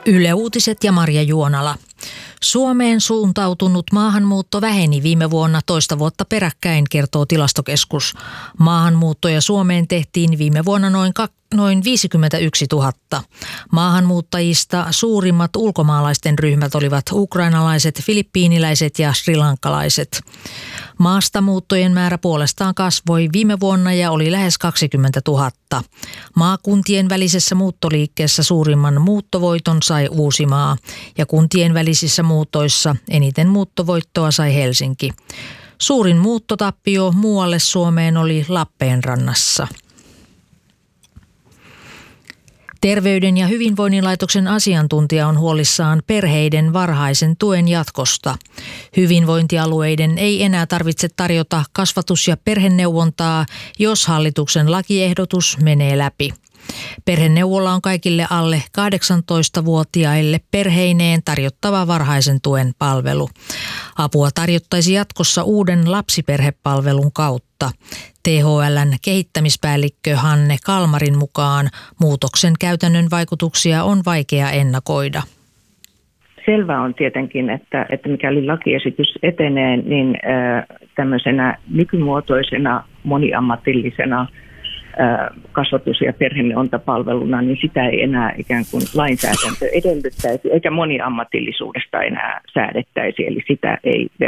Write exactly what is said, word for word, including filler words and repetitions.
Yle Uutiset ja Marja Juonala. Suomeen suuntautunut maahanmuutto väheni viime vuonna toista vuotta peräkkäin, kertoo Tilastokeskus. Maahanmuuttoja Suomeen tehtiin viime vuonna noin, noin viisikymmentäyksituhatta. Maahanmuuttajista suurimmat ulkomaalaisten ryhmät olivat ukrainalaiset, filippiiniläiset ja srilankalaiset. Maastamuuttojen määrä puolestaan kasvoi viime vuonna ja oli lähes kaksikymmentätuhatta. Maakuntien välisessä muuttoliikkeessä suurimman muuttovoiton sai Uusimaa ja kuntien välisissä muutoissa eniten muuttovoittoa sai Helsinki. Suurin muuttotappio muualle Suomeen oli Lappeenrannassa. Terveyden ja hyvinvoinnin laitoksen asiantuntija on huolissaan perheiden varhaisen tuen jatkosta. Hyvinvointialueiden ei enää tarvitse tarjota kasvatus- ja perheneuvontaa, jos hallituksen lakiehdotus menee läpi. Perheneuvola on kaikille alle kahdeksantoistavuotiaille perheineen tarjottava varhaisen tuen palvelu. Apua tarjottaisi jatkossa uuden lapsiperhepalvelun kautta. T H L:n kehittämispäällikkö Hanne Kalmarin mukaan muutoksen käytännön vaikutuksia on vaikea ennakoida. Selvä on tietenkin, että, että mikäli lakiesitys etenee, niin äh, tämmöisenä nykymuotoisena moniammatillisena äh, kasvatus- ja perheneuvontapalveluna, niin sitä ei enää ikään kuin lainsäädäntö edellyttäisi, eikä moniammatillisuudesta enää säädettäisi, eli sitä ei